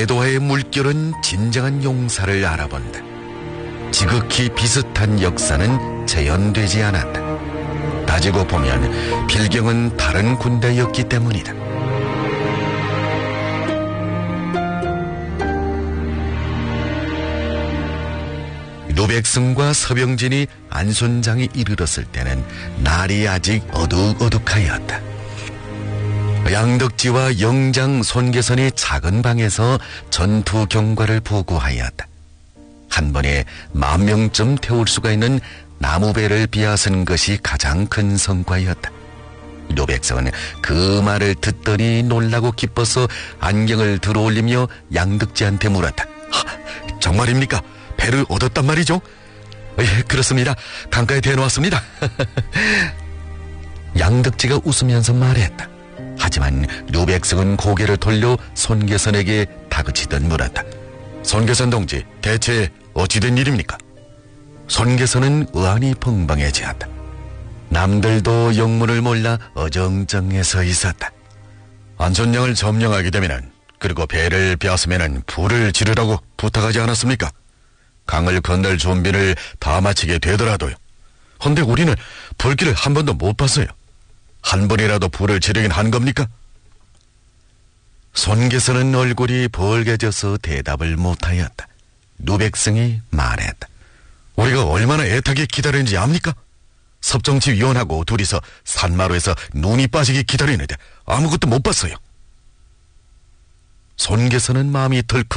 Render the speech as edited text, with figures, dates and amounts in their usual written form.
대도하의 물결은 진정한 용사를 알아본다. 지극히 비슷한 역사는 재현되지 않았다. 따지고 보면 필경은 다른 군대였기 때문이다. 노백승과 서병진이 안손장에 이르렀을 때는 날이 아직 어둑어둑하였다. 양덕지와 영장 손계선이 작은 방에서 전투 경과를 보고하였다. 한 번에 10,000명쯤 태울 수가 있는 나무배를 비아선 것이 가장 큰 성과였다. 노백성은 그 말을 듣더니 놀라고 기뻐서 안경을 들어올리며 양덕지한테 물었다. 정말입니까? 배를 얻었단 말이죠? 예, 그렇습니다. 강가에 대놓았습니다. 양덕지가 웃으면서 말했다. 하지만 노백성은 고개를 돌려 손계선에게 다그치듯 물었다. 손계선 동지, 대체 어찌된 일입니까? 손계선은 의안이 벙벙해지었다. 남들도 영문을 몰라 어정쩡해서 있었다. 안손양을 점령하게 되면은, 그리고 배를 빼앗으면은 불을 지르라고 부탁하지 않았습니까? 강을 건널 준비를 다 마치게 되더라도요. 헌데 우리는 불길을 한 번도 못 봤어요. 한 번이라도 불을 지르긴 한 겁니까? 손계선은 얼굴이 벌개져서 대답을 못하였다. 노백승이 말했다. 우리가 얼마나 애타게 기다리는지 압니까? 섭정치위원하고 둘이서 산마루에서 눈이 빠지게 기다리는데 아무것도 못 봤어요. 손계선은 마음이 덜컥